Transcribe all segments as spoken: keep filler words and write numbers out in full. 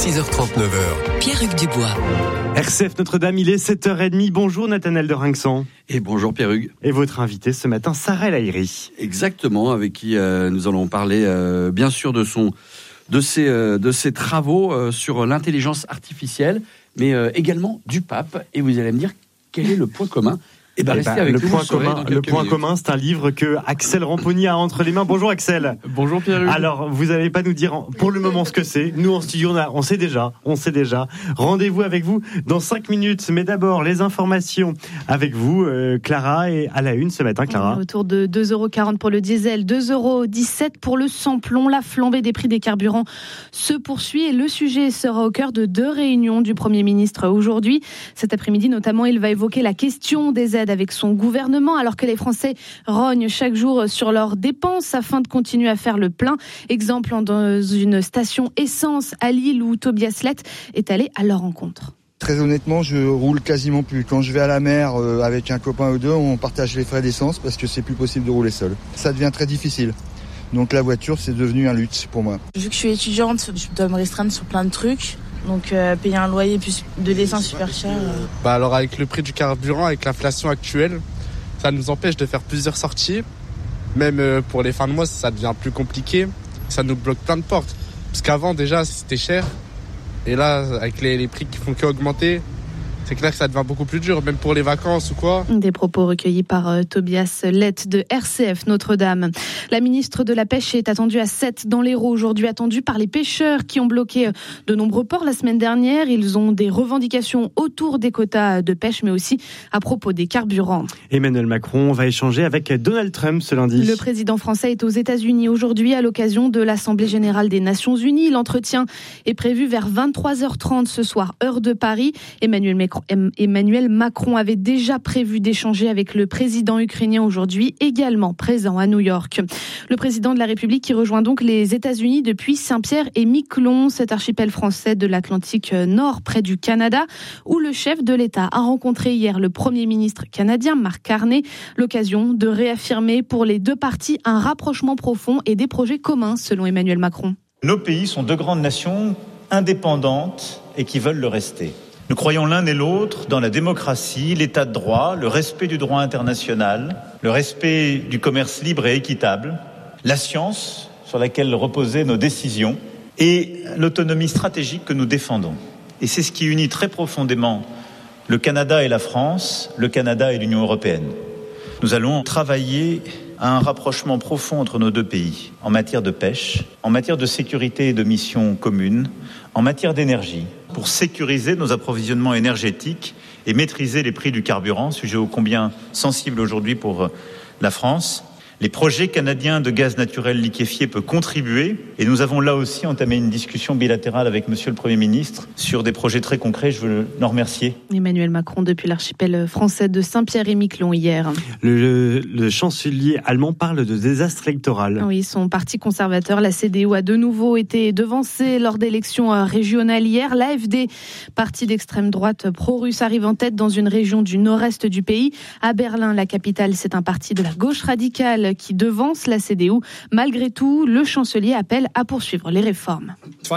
six heures trente, neuf heures. Pierre-Hugues Dubois. R C F Notre-Dame, il est sept heures trente. Bonjour Nathanaël de Rinxan. Et bonjour Pierre-Hugues. Et votre invité ce matin, Sarah El Haïry. Exactement, avec qui euh, nous allons parler euh, bien sûr de, son, de, ses, euh, de ses travaux euh, sur l'intelligence artificielle, mais euh, également du pape. Et vous allez me dire quel est le point commun. Eh ben, Eh restez ben, avec le nous, point vous saurez commun, dans le quelques point minutes. commun, c'est un livre que Axel Ramponi a entre les mains. Bonjour Axel. Bonjour Pierre-Hugues. Alors, vous n'allez pas nous dire pour le moment ce que c'est. Nous en studio, on, a, on sait déjà, on sait déjà. Rendez-vous avec vous dans cinq minutes. Mais d'abord, les informations avec vous, euh, Clara, et à la une ce matin, Clara. Autour de deux euros quarante pour le diesel, deux euros dix-sept pour le samplon. La flambée des prix des carburants se poursuit et le sujet sera au cœur de deux réunions du Premier ministre aujourd'hui. Cet après-midi, notamment, il va évoquer la question des aides avec son gouvernement, alors que les Français rognent chaque jour sur leurs dépenses afin de continuer à faire le plein. Exemple dans une station essence à Lille où Tobias Lett est allé à leur rencontre. Très honnêtement, je roule quasiment plus. Quand je vais à la mer euh, avec un copain ou deux, on partage les frais d'essence parce que c'est plus possible de rouler seul. Ça devient très difficile. Donc la voiture, c'est devenu un luxe pour moi. Vu que je suis étudiante, je dois me restreindre sur plein de trucs. Donc euh, payer un loyer plus de l'essence super cher. Euh... Bah alors avec le prix du carburant, avec l'inflation actuelle, ça nous empêche de faire plusieurs sorties. Même euh, pour les fins de mois, ça devient plus compliqué. Ça nous bloque plein de portes. Parce qu'avant déjà, c'était cher. Et là, avec les, les prix qui font qu'augmenter, c'est clair que ça devient beaucoup plus dur, même pour les vacances ou quoi. Des propos recueillis par euh, Tobias Lett de R C F Notre-Dame. La ministre de la Pêche est attendue à Sète dans l'Hérault, aujourd'hui attendue par les pêcheurs qui ont bloqué de nombreux ports la semaine dernière. Ils ont des revendications autour des quotas de pêche, mais aussi à propos des carburants. Emmanuel Macron va échanger avec Donald Trump ce lundi. Le président français est aux États-Unis aujourd'hui à l'occasion de l'Assemblée générale des Nations Unies. L'entretien est prévu vers vingt-trois heures trente ce soir, heure de Paris. Emmanuel Macron Emmanuel Macron avait déjà prévu d'échanger avec le président ukrainien aujourd'hui, également présent à New York. Le président de la République qui rejoint donc les États-Unis depuis Saint-Pierre et Miquelon, cet archipel français de l'Atlantique Nord près du Canada, où le chef de l'État a rencontré hier le Premier ministre canadien Mark Carney, l'occasion de réaffirmer pour les deux parties un rapprochement profond et des projets communs selon Emmanuel Macron. Nos pays sont deux grandes nations indépendantes et qui veulent le rester. Nous croyons l'un et l'autre dans la démocratie, l'état de droit, le respect du droit international, le respect du commerce libre et équitable, la science sur laquelle reposaient nos décisions et l'autonomie stratégique que nous défendons. Et c'est ce qui unit très profondément le Canada et la France, le Canada et l'Union européenne. Nous allons travailler à un rapprochement profond entre nos deux pays en matière de pêche, en matière de sécurité et de missions communes, en matière d'énergie, pour sécuriser nos approvisionnements énergétiques et maîtriser les prix du carburant, sujet ô combien sensible aujourd'hui pour la France. Les projets canadiens de gaz naturel liquéfié peuvent contribuer et nous avons là aussi entamé une discussion bilatérale avec Monsieur le Premier ministre sur des projets très concrets. Je veux l'en remercier. Emmanuel Macron depuis l'archipel français de Saint-Pierre et Miquelon hier. Le, le chancelier allemand parle de désastre électoral. Oui, son parti conservateur, la C D U, a de nouveau été devancé lors d'élections régionales hier. L'A F D, parti d'extrême droite pro-russe, arrive en tête dans une région du nord-est du pays. À Berlin, la capitale, c'est un parti de la gauche radicale qui devance la C D U. Malgré tout, le chancelier appelle à poursuivre les réformes.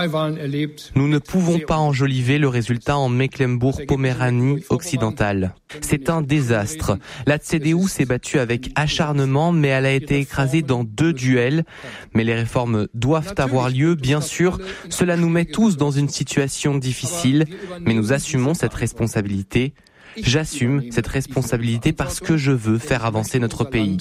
Nous ne pouvons pas enjoliver le résultat en Mecklembourg-Poméranie occidentale. C'est un désastre. La C D U s'est battue avec acharnement, mais elle a été écrasée dans deux duels. Mais les réformes doivent avoir lieu, bien sûr. Cela nous met tous dans une situation difficile, mais nous assumons cette responsabilité. J'assume cette responsabilité parce que je veux faire avancer notre pays.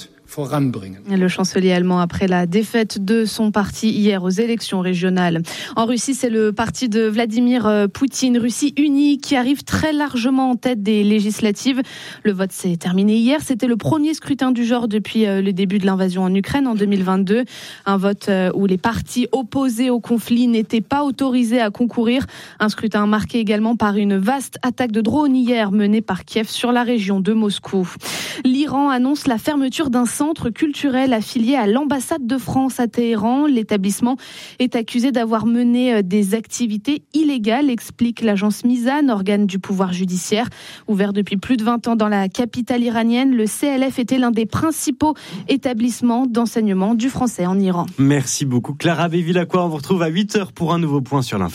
Le chancelier allemand après la défaite de son parti hier aux élections régionales. En Russie, c'est le parti de Vladimir Poutine, Russie unie, qui arrive très largement en tête des législatives. Le vote s'est terminé hier. C'était le premier scrutin du genre depuis le début de l'invasion en Ukraine en deux mille vingt-deux. Un vote où les partis opposés au conflit n'étaient pas autorisés à concourir. Un scrutin marqué également par une vaste attaque de drones hier menée par Kiev sur la région de Moscou. L'Iran annonce la fermeture d'un centre culturel affilié à l'ambassade de France à Téhéran. L'établissement est accusé d'avoir mené des activités illégales, explique l'agence Mizan, organe du pouvoir judiciaire. Ouvert depuis plus de vingt ans dans la capitale iranienne, le C L F était l'un des principaux établissements d'enseignement du français en Iran. Merci beaucoup Clara Béville-Lacroix. On vous retrouve à huit heures pour un nouveau point sur l'info.